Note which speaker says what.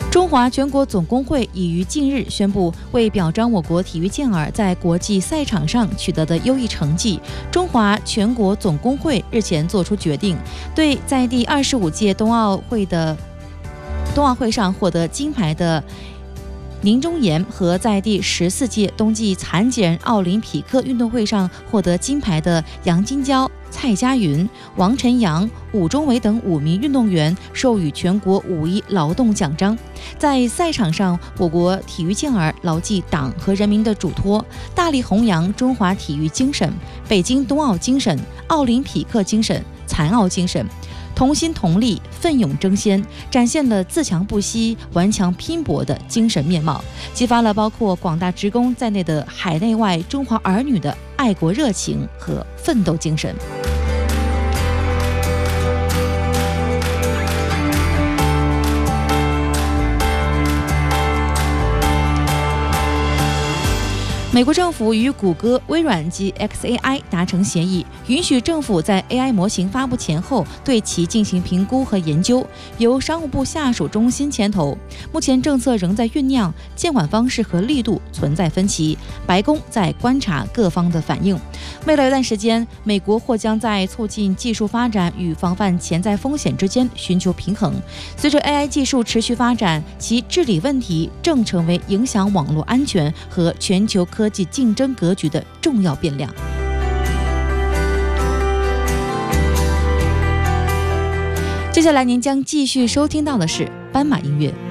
Speaker 1: 中华全国总工会已于近日宣布，为表彰我国体育健儿在国际赛场上取得的优异成绩，中华全国总工会日前作出决定，对在第25届冬奥会上获得金牌的宁忠岩和在第14届冬季残疾人奥林匹克运动会上获得金牌的杨金娇、蔡佳云、王晨阳、武忠伟等5名运动员授予全国5·1劳动奖章。在赛场上，我国体育健儿牢记党和人民的嘱托，大力弘扬中华体育精神、北京冬奥精神、奥林匹克精神、残奥精神，同心同力，奋勇争先，展现了自强不息、顽强拼搏的精神面貌，激发了包括广大职工在内的海内外中华儿女的爱国热情和奋斗精神。美国政府与谷歌、微软及 XAI 达成协议，允许政府在 AI 模型发布前后对其进行评估和研究，由商务部下属中心牵头。目前政策仍在酝酿，监管方式和力度存在分歧，白宫在观察各方的反应。未来一段时间，美国或将在促进技术发展与防范潜在风险之间寻求平衡。随着 AI 技术持续发展，其治理问题正成为影响网络安全和全球科技竞争格局的重要变量。接下来您将继续收听到的是斑马音乐。